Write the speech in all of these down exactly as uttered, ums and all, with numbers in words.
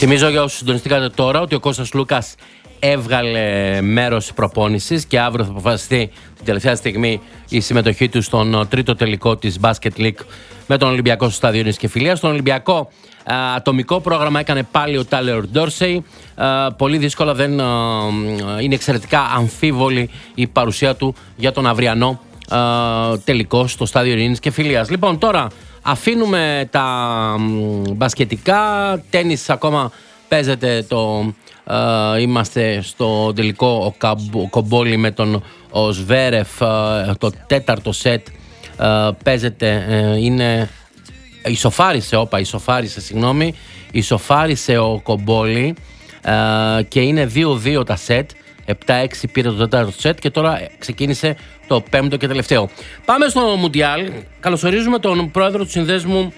Θυμίζω για όσους συντονιστήκατε τώρα ότι ο Κώστας Λούκας έβγαλε μέρος της προπόνησης και αύριο θα αποφασιστεί την τελευταία στιγμή η συμμετοχή του στον τρίτο τελικό της Basket League με τον Ολυμπιακό στο Στάδιο Ειρήνης και Φιλίας. Στον Ολυμπιακό α, ατομικό πρόγραμμα έκανε πάλι ο Τάιλερ Ντόρσεϊ. Πολύ δύσκολα, δεν α, είναι εξαιρετικά αμφίβολη η παρουσία του για τον αυριανό α, τελικό στο Στάδιο Ειρήνης και Φιλίας. Λοιπόν, τώρα αφήνουμε τα μ, μπασκετικά, τένις ακόμα παίζεται το... Uh, είμαστε στο τελικό ο, Καμπ, ο Κομπόλη με τον ο Σβέρεφ, uh, το τέταρτο σετ uh, παίζεται, uh, είναι ισοφάρισε, όπα, ισοφάρισε, συγγνώμη, ισοφάρισε ο Κομπόλη uh, και είναι δύο δύο τα σετ, επτά έξι πήρε το τέταρτο σετ και τώρα ξεκίνησε το πέμπτο και τελευταίο. Πάμε στο Μουντιάλ, καλωσορίζουμε τον πρόεδρο του Συνδέσμου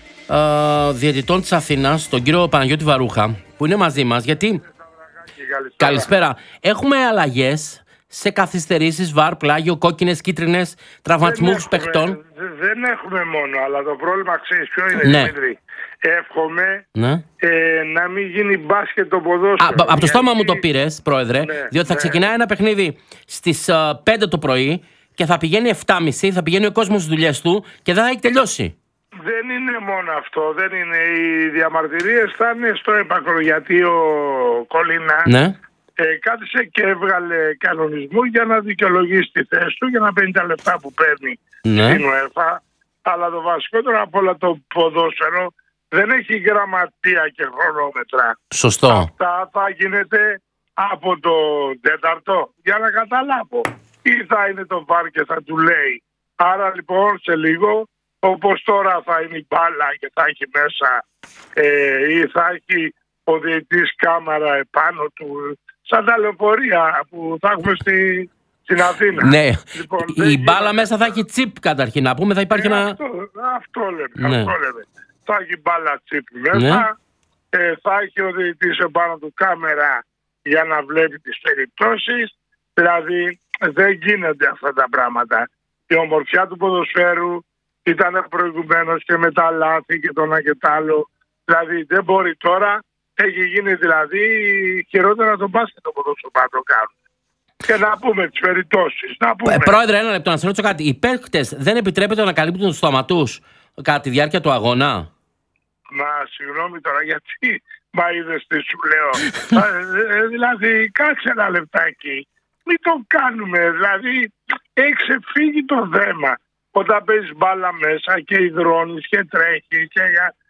uh, Διαιτητών της Αθήνας, τον κύριο Παναγιώτη Βαρούχα, που είναι μαζί μας, γιατί... Καλησπέρα. Καλησπέρα. Έχουμε αλλαγές σε καθυστερήσεις, βαρ, πλάγιο, κόκκινες, κίτρινες, τραυματισμούς παιχτών. Δεν έχουμε μόνο, αλλά το πρόβλημα ξέρεις ποιο είναι, ναι. Δημήτρη. Εύχομαι ναι. ε, να μην γίνει μπάσκετ το ποδόσφαιρο. Από το στόμα μου το πήρες, πρόεδρε, ναι, διότι θα ναι. ξεκινάει ένα παιχνίδι στις uh, πέντε το πρωί και θα πηγαίνει επτά και μισή, θα πηγαίνει ο κόσμος στις δουλειές του και δεν θα έχει τελειώσει. Δεν είναι μόνο αυτό, δεν είναι. Οι διαμαρτυρίες θα είναι στο έπακρο, γιατί ο Κολίνα ναι. ε, κάθισε και έβγαλε κανονισμό για να δικαιολογήσει τη θέση του, για να παίρνει τα λεφτά που παίρνει ναι. στην UEFA. Αλλά το βασικότερο από όλα, το ποδόσφαιρο δεν έχει γραμματεία και χρονόμετρα. Σωστό. Αυτά θα γίνεται από το τέταρτο, για να καταλάβω. Ή θα είναι το βαρ και θα του λέει. Άρα λοιπόν σε λίγο, όπως τώρα θα είναι η μπάλα και θα έχει μέσα ε, ή θα έχει ο διαιτητής κάμερα επάνω του, σαν τα λεωφορεία που θα έχουμε στη, στην Αθήνα. Ναι, λοιπόν, η μπάλα θα... μέσα θα έχει τσίπ καταρχήν, να πούμε, θα υπάρχει ε, ένα... Αυτό, αυτό λέμε, ναι. αυτό λέμε. Θα έχει μπάλα τσίπ μέσα, ναι. ε, θα έχει ο διαιτητής επάνω του κάμερα για να βλέπει τις περιπτώσεις. Δηλαδή δεν γίνονται αυτά τα πράγματα. Η ομορφιά του ποδοσφαίρου ήταν προηγουμένως και με τα λάθη και το ένα και το άλλο. Δηλαδή δεν μπορεί τώρα, έχει γίνει δηλαδή χειρότερα τον μπάσκετ το ποδόσφαιρο να το κάνουν. Και να πούμε τις περιπτώσεις. Να πούμε. Ε, πρόεδρε, ένα λεπτό να σε ρωτήσω κάτι. Οι παίκτες δεν επιτρέπεται να καλύπτουν τους στόματους κατά τη διάρκεια του αγώνα? Μα συγγνώμη τώρα, γιατί μα είδες τι σου λέω. ε, δηλαδή κάτσε ένα λεπτάκι. Μην το κάνουμε. Δηλαδή έχει ξεφύγει το θέμα. Όταν παίζεις μπάλα μέσα και υδρώνεις και τρέχεις και...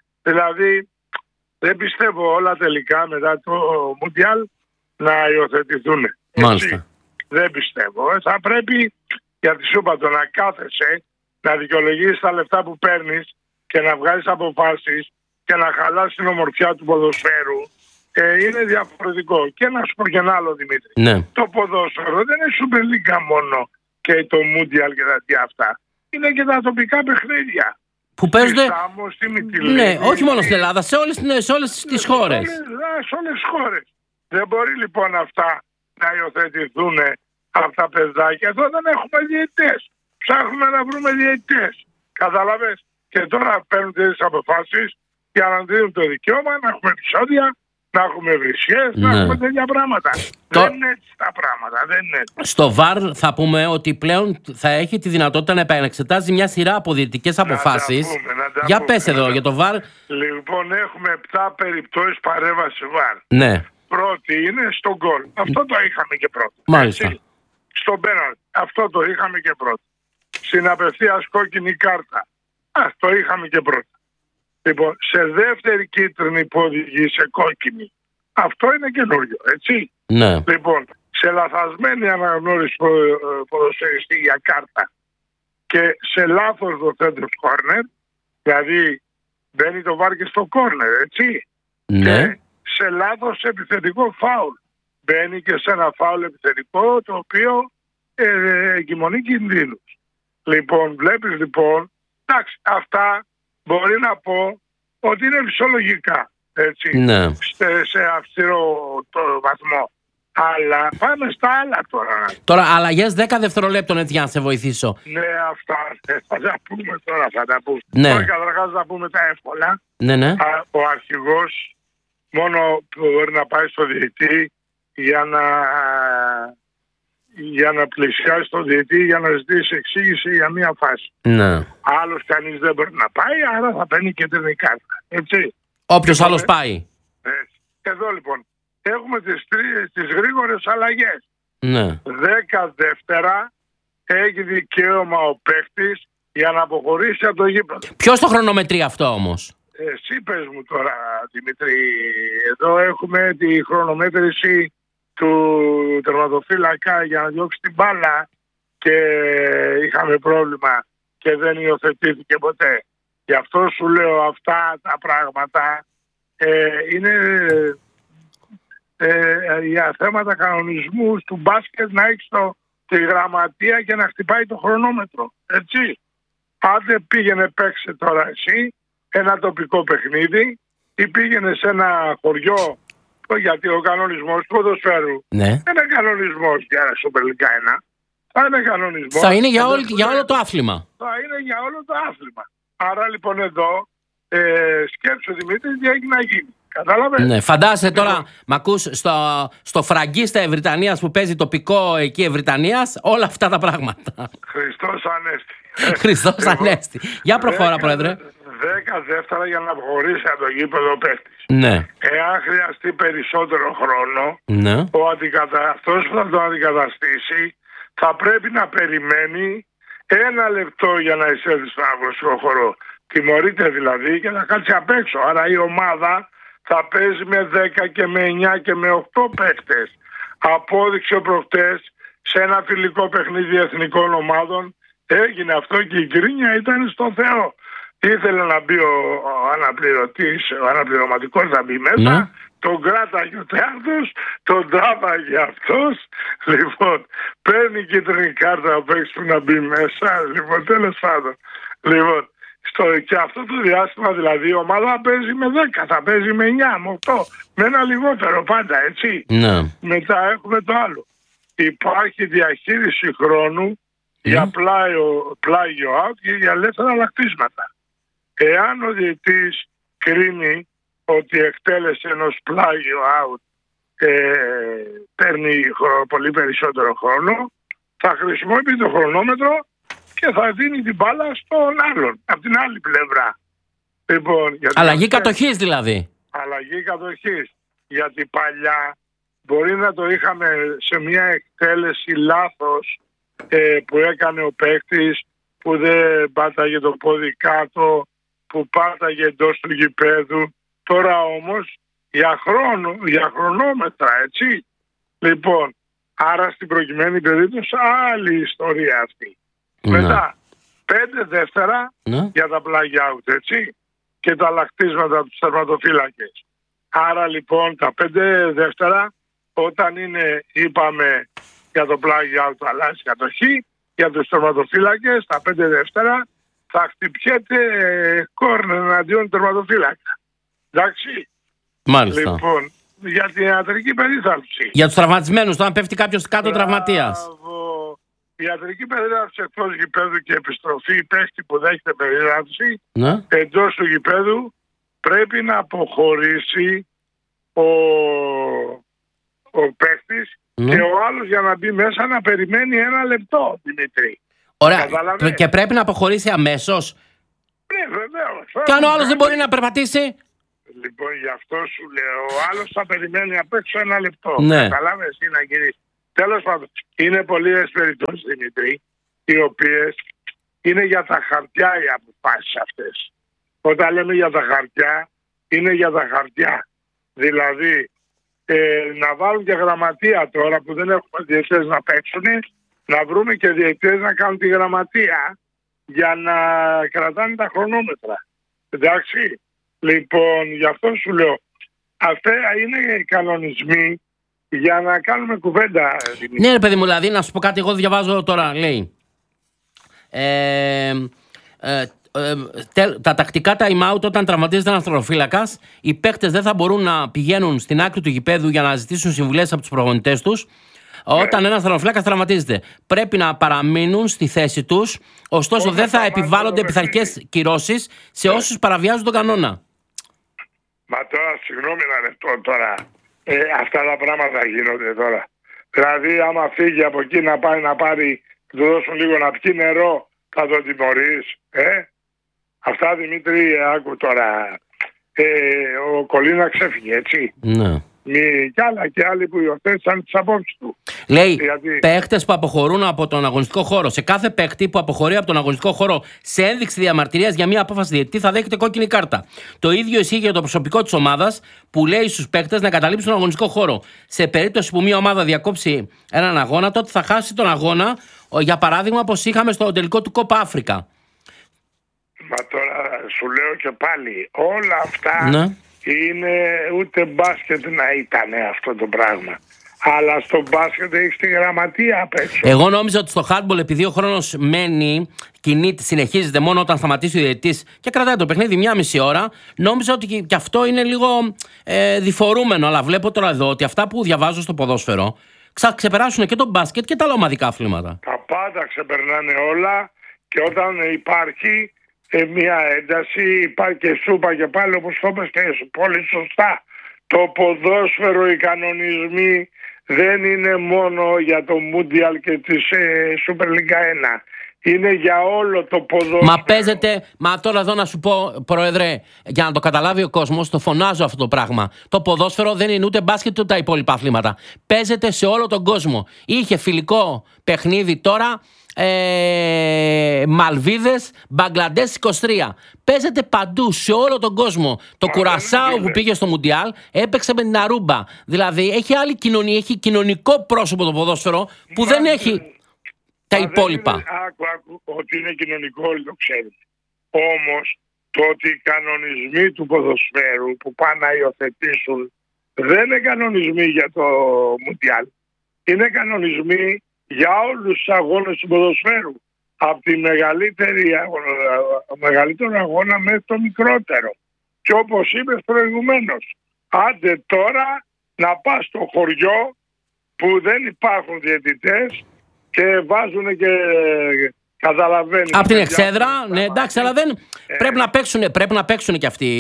Δηλαδή δεν πιστεύω όλα τελικά μετά το Μουντιάλ να υιοθετηθούν. Μάλιστα. Δεν πιστεύω. Θα πρέπει, γιατί σου είπα, το να κάθεσαι, να δικαιολογήσεις τα λεφτά που παίρνεις και να βγάλεις αποφάσεις και να χαλάσεις την ομορφιά του ποδοσφαίρου, ε, είναι διαφορετικό. Και να σου πω και ένα άλλο, Δημήτρη. Ναι. Το ποδόσφαιρο δεν είναι Super League μόνο και το Μουντιάλ και τα τι αυτά. Είναι και τα τοπικά παιχνίδια. Που παίζονται. Σάμο, στη Μυτιλίνη, ναι, όχι μόνο στην Ελλάδα, σε όλες, σε όλες τις χώρες. Σε όλες τις χώρες. Δεν μπορεί λοιπόν αυτά να υιοθετηθούν από τα παιδάκια. Εδώ δεν έχουμε διαιτητές. Ψάχνουμε να βρούμε διαιτητές. Κατάλαβες. Και τώρα παίρνουν τις αποφάσεις για να δίνουν το δικαίωμα να έχουμε επεισόδια, να έχουμε βρισιές, ναι. να έχουμε τέτοια πράγματα. Το... Δεν είναι έτσι τα πράγματα. Δεν είναι έτσι. Στο βαρ θα πούμε ότι πλέον θα έχει τη δυνατότητα να επανεξετάζει μια σειρά από διαιτητικές αποφάσεις. Για πούμε, πες εδώ, για το βαρ. Λοιπόν, έχουμε επτά περιπτώσεις παρέμβαση βαρ. Ναι. Πρώτη είναι στο γκολ. Αυτό το είχαμε και πρώτο. Μάλιστα. Έτσι. Στο πέναλτι. Αυτό το είχαμε και πρώτο. Στην απευθείας κόκκινη κάρτα. Α, το είχαμε και πρώτο. Λοιπόν, σε δεύτερη κίτρινη που οδηγεί σε κόκκινη. Αυτό είναι καινούριο, έτσι. Ναι. Λοιπόν, σε λαθασμένη αναγνώριση ποδοσφαιριστή για κάρτα και σε λάθος το center corner, δηλαδή μπαίνει το βάρ και στο corner, έτσι. Ναι. Και σε λάθος επιθετικό φάουλ. Μπαίνει και σε ένα φάουλ επιθετικό το οποίο ε, εγκυμονεί κινδύνους. Λοιπόν, βλέπεις λοιπόν, εντάξει, αυτά μπορεί να πω ότι είναι φυσιολογικά, έτσι, ναι. σε, σε αυστηρό το βαθμό. Αλλά πάμε στα άλλα τώρα. Τώρα, αλλαγές δέκα δευτερολέπτων, έτσι, για να σε βοηθήσω. Ναι, αυτά θα τα πούμε τώρα, θα τα πούμε. Ναι. Τώρα καταρχάς θα πούμε τα εύκολα. Ναι, ναι. Ο αρχηγός μόνο μπορεί να πάει στο διαιτητή για να, για να πλησιάσει τον διαιτητή για να ζητήσει εξήγηση για μία φάση. Ναι. Άλλος κανείς δεν μπορεί να πάει, άρα θα παίρνει κεντρική κάρτα. Έτσι. Όποιος άλλος ε, πάει. Έτσι. Εδώ λοιπόν έχουμε τις, τις γρήγορες αλλαγές. Ναι. Δέκα δεύτερα έχει δικαίωμα ο παίκτης για να αποχωρήσει από το γήπεδο. Ποιος το χρονομετρεί αυτό όμως? Εσύ πες μου τώρα, Δημήτρη. Εδώ έχουμε τη χρονομέτρηση του τερματοφύλακα για να διώξει την μπάλα και είχαμε πρόβλημα και δεν υιοθετήθηκε ποτέ. Γι' αυτό σου λέω αυτά τα πράγματα ε, είναι ε, για θέματα κανονισμού του μπάσκετ, να έχεις το, τη γραμματεία και να χτυπάει το χρονόμετρο. Έτσι. Άντε πήγαινε παίξε τώρα εσύ ένα τοπικό παιχνίδι ή πήγαινε σε ένα χωριό, γιατί ο κανονισμός του ποδοσφαίρου ναι. δεν είναι κανονισμός για ένα Super League ένα. Θα είναι κανονισμός. Θα είναι για, όλη, για όλο το άθλημα. Θα είναι για όλο το άθλημα. Άρα λοιπόν εδώ ε, σκέψου Δημήτρη τι έχει να γίνει. Κατάλαβες. Ναι, φαντάζεσαι τώρα, μ' ακούς, στο, στο Φραγκίστα Ευρυτανίας που παίζει τοπικό εκεί Ευρυτανίας, όλα αυτά τα πράγματα. Χριστός Ανέστη. Χριστός Ανέστη. Για προχώρα, Πρόεδρε. Δέκα δεύτερα για να αποχωρήσει από το γήπεδο ο παίκτης. Ναι. Εάν χρειαστεί περισσότερο χρόνο, ναι. ο αντικατα... αυτός που θα τον αντικαταστήσει θα πρέπει να περιμένει ένα λεπτό για να εισέλθει στον αγωνιστικό χώρο. Τιμωρείται δηλαδή και να κάτσει απ' έξω. Άρα η ομάδα θα παίζει με δέκα και με εννιά και με οκτώ παίκτες. Απόδειξε προχτές σε ένα φιλικό παιχνίδι εθνικών ομάδων. Έγινε αυτό και η γκρίνια ήταν στο Θεό. Ήθελε να μπει ο, ο αναπληρωτής, ο αναπληρωματικός να μπει μέσα. Ναι. Τον κράταγε ο Τέαρτος, τον τράβαγε αυτός. Λοιπόν, παίρνει κίτρινη κάρτα ο παίκτης που να μπει μέσα. Λοιπόν, τέλος πάντων. Λοιπόν, στο, και αυτό το διάστημα δηλαδή η ομάδα παίζει με δέκα, θα παίζει με εννιά, με οκτώ, με ένα λιγότερο πάντα, έτσι. Ναι. Μετά έχουμε το άλλο. Υπάρχει διαχείριση χρόνου mm. για πλάγιο, πλάγιο out και για ελεύθερα αλλακτίσματα. Εάν ο διαιτής κρίνει ότι η εκτέλεση ενός πλάγιο out ε, παίρνει πολύ περισσότερο χρόνο, θα χρησιμοποιεί το χρονόμετρο και θα δίνει την μπάλα στον άλλον, από την άλλη πλευρά. Λοιπόν, αλλαγή αυτές... κατοχής δηλαδή. Αλλαγή κατοχής. Γιατί παλιά μπορεί να το είχαμε σε μια εκτέλεση λάθος ε, που έκανε ο παίκτης, που δεν πάταγε το πόδι κάτω, που πάταγε εντός του γηπέδου. Τώρα όμως για χρόνο, για χρονόμετρα, έτσι. Λοιπόν, άρα στην προκειμένη περίπτωση άλλη ιστορία αυτή. Ναι. Μετά, πέντε δεύτερα ναι. για τα plug out, έτσι, και τα αλλακτίσματα από τους τερματοφύλακες. Άρα λοιπόν τα πέντε δεύτερα, όταν είναι, είπαμε, για το plug out αλλάζει κατοχή, για τους τερματοφύλακες, τα πέντε δεύτερα θα χτυπιέται κόρνερ εναντίον τερματοφύλακα. Εντάξει. Μάλιστα. Λοιπόν, για την ιατρική περίθαλψη. Για τους τραυματισμένους, όταν πέφτει κάποιος κάτω τραυματίας. Η ιατρική περίθαλψη εκτός γηπέδου και επιστροφή παίχτη που δέχεται περίθαλψη ναι. εντός του γηπέδου πρέπει να αποχωρήσει ο, ο παίχτης ναι. και ο άλλος για να μπει μέσα να περιμένει ένα λεπτό, Δημήτρη. Ωραία. Καταλαβαίνω. Και πρέπει να αποχωρήσει αμέσως. Ναι, βεβαίως. Και αν ο άλλος δεν μπορεί να περπατήσει. Λοιπόν, γι' αυτό σου λέω, ο άλλος θα περιμένει απ' έξω ένα λεπτό. Ναι. Καταλάβες ή να γυρίσει. Τέλος πάντων, είναι πολλές περιπτώσεις, Δημήτρη, οι οποίες είναι για τα χαρτιά οι αποφάσεις αυτές. Όταν λέμε για τα χαρτιά, είναι για τα χαρτιά. Δηλαδή, ε, να βάλουν και γραμματεία τώρα που δεν έχουμε διαιτητές να παίξουν, να βρούμε και διαιτητές να κάνουν τη γραμματεία για να κρατάνε τα χρονόμετρα. Εντάξει. Λοιπόν, γι' αυτό σου λέω, αυτά είναι οι κανονισμοί για να κάνουμε κουβέντα. Ναι, ρε παιδί μου, δηλαδή να σου πω κάτι, εγώ διαβάζω τώρα, λέει. Ε, ε, ε, τε, τα τακτικά time out όταν τραυματίζεται ένας τερματοφύλακας, οι παίκτες δεν θα μπορούν να πηγαίνουν στην άκρη του γηπέδου για να ζητήσουν συμβουλές από τους προπονητές τους. Όταν ναι. ένας τερματοφύλακας τραυματίζεται, πρέπει να παραμείνουν στη θέση τους, ωστόσο δεν θα επιβάλλονται πειθαρχικές κυρώσεις σε όσους παραβιάζουν τον κανόνα. Μα τώρα, συγγνώμη ένα λεπτό τώρα, ε, αυτά τα πράγματα γίνονται τώρα. Δηλαδή, άμα φύγει από εκεί να πάει να πάρει, του δώσουν λίγο να πιει νερό, θα τον τιμωρείς, ε. Αυτά, Δημήτρη, άκου τώρα. Ε, ο Κολίνα ξέφυγε, έτσι. Ναι. Μη, κι άλλα και άλλοι που υιοθέτησαν τις απόψεις του. Λέει, Γιατί... παίχτες που αποχωρούν από τον αγωνιστικό χώρο. Σε κάθε παίχτη που αποχωρεί από τον αγωνιστικό χώρο σε ένδειξη διαμαρτυρίας για μια απόφαση διαιτητή θα δέχεται κόκκινη κάρτα. Το ίδιο ισχύει για το προσωπικό της ομάδας που λέει στους παίχτες να καταλήψουν τον αγωνιστικό χώρο. Σε περίπτωση που μια ομάδα διακόψει έναν αγώνα, τότε θα χάσει τον αγώνα, για παράδειγμα, όπως είχαμε στο τελικό του Κόπα Αφρικα. Μα τώρα σου λέω και πάλι, όλα αυτά Ναι. είναι ούτε μπάσκετ να ήταν αυτό το πράγμα. Αλλά στο μπάσκετ έχει τη γραμματεία απ' έξω. Εγώ νόμιζα ότι στο handball, επειδή ο χρόνος μένει, κινείται, συνεχίζεται μόνο όταν σταματήσει ο διαιτητής και κρατάει το παιχνίδι μία μισή ώρα, νόμιζα ότι και αυτό είναι λίγο ε, διφορούμενο. Αλλά βλέπω τώρα εδώ ότι αυτά που διαβάζω στο ποδόσφαιρο ξα, ξεπεράσουν και το μπάσκετ και τα άλλα ομαδικά αθλήματα. Τα πάντα ξεπερνάνε όλα και όταν υπάρχει ε, μια ένταση, υπάρχει και σούπα και πάλι, όπως το είπες και πολύ σωστά. Το ποδόσφαιρο, οι κανονισμοί δεν είναι μόνο για το Μούντιαλ και τη ε, Super League ένα. Είναι για όλο το ποδόσφαιρο. Μα παίζεται, μα τώρα εδώ να σου πω, Πρόεδρε, για να το καταλάβει ο κόσμος, το φωνάζω αυτό το πράγμα. Το ποδόσφαιρο δεν είναι ούτε μπάσκετ ούτε τα υπόλοιπα αθλήματα. Παίζεται σε όλο τον κόσμο. Είχε φιλικό παιχνίδι τώρα, ε, Μαλβίδες, Μπαγκλαντές είκοσι τρία. Παίζεται παντού, σε όλο τον κόσμο. Το Κουρασάο που πήγε στο Μουντιάλ έπαιξε με την Αρούμπα. Δηλαδή έχει άλλη κοινωνία, έχει κοινωνικό πρόσωπο το ποδόσφαιρο που δεν έχει τα υπόλοιπα. Είναι, άκου, άκου, ότι είναι κοινωνικό, όλοι το ξέρουν. Όμως, το ότι οι κανονισμοί του ποδοσφαίρου που πάνε να υιοθετήσουν δεν είναι κανονισμοί για το Μουντιάλ. Είναι κανονισμοί για όλους τους αγώνες του ποδοσφαίρου. Από τη μεγαλύτερη αγώνα, μεγαλύτερο αγώνα μέχρι το μικρότερο. Και όπως είπες προηγουμένως, άντε τώρα να πας στο χωριό που δεν υπάρχουν διαιτητές και βάζουν και καταλαβαίνεις. Από την εξέδρα, ναι, εντάξει, αλλά δεν. Ε, πρέπει, να παίξουν, πρέπει να παίξουν και αυτοί,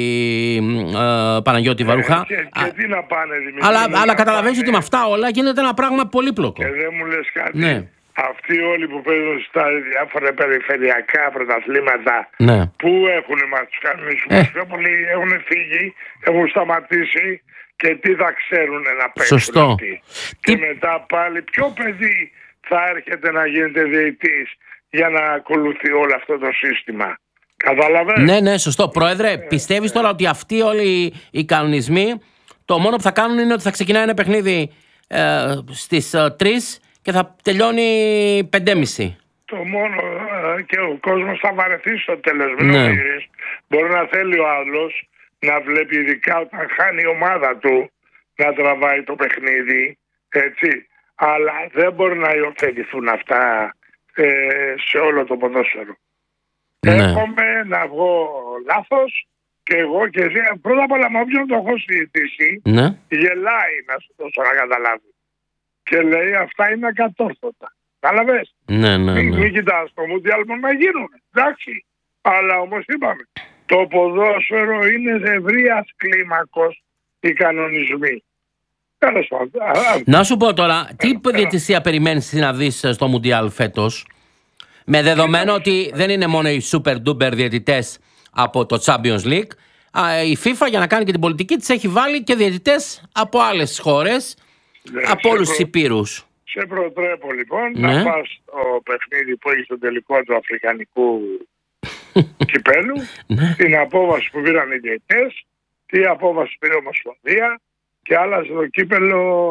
ε, Παναγιώτη Βαρούχα. Ε, και, και τι να πάνε, Δημήτρη. Αλλά, αλλά καταλαβαίνεις ότι με αυτά όλα γίνεται ένα πράγμα πολύπλοκο. Και δεν μου λες κάτι. Ναι. Αυτοί όλοι που παίζουν στα διάφορα περιφερειακά πρωταθλήματα, ναι. που έχουν μας τους κανονισμούς, ε. πιο πολλοί έχουν φύγει, έχουν σταματήσει και τι θα ξέρουν να παίξουν. Σωστό. Αυτοί. Τι... Και μετά πάλι ποιο παιδί θα έρχεται να γίνεται διαιτητής για να ακολουθεί όλο αυτό το σύστημα. Καταλαβαίνεις. Ναι, ναι, σωστό. Πρόεδρε, ε, πιστεύεις ε, τώρα ότι αυτοί όλοι οι κανονισμοί το μόνο που θα κάνουν είναι ότι θα ξεκινάει ένα παιχνίδι ε, στις ε, τρεις και θα τελειώνει πέντε και μισή. Το μόνο ε, και ο κόσμος θα βαρεθεί στο τέλος. Ναι. Μπορεί να θέλει ο άλλος να βλέπει, ειδικά όταν χάνει η ομάδα του, να τραβάει το παιχνίδι, έτσι. Αλλά δεν μπορεί να υιοθετηθούν αυτά ε, σε όλο το ποδόσφαιρο. Ναι. Εύχομαι να βγω λάθος και εγώ και εσύ. Πρώτα απ' όλα, με όποιον το έχω συζητήσει, ναι. γελάει, να σου δώσω να καταλάβει. Και λέει αυτά είναι ακατόρθωτα. Κατάλαβες. Ναι, ναι, ναι. Μην, μην κοιτάς το Μουντιάλ να γίνουν. Εντάξει. Αλλά όμως είπαμε, το ποδόσφαιρο είναι ευρείας κλίμακος οι κανονισμοί. Να σου πω τώρα, τι διαιτησία περιμένεις να δεις στο Μουντιάλ φέτος, με δεδομένο ότι δεν είναι μόνο οι super duper διαιτητές από το Champions League, η FIFA για να κάνει και την πολιτική της έχει βάλει και διαιτητές από άλλες χώρες, ναι, από όλους τους υπήρους. Σε προτρέπω λοιπόν ναι. να πας στο παιχνίδι που έχει στο τελικό του Αφρικανικού κυπέλου, ναι. την απόβαση που πήραν οι διαιτητές, τι απόβαση πήρε η Ομοσπονδία και άλλα στο κύπελο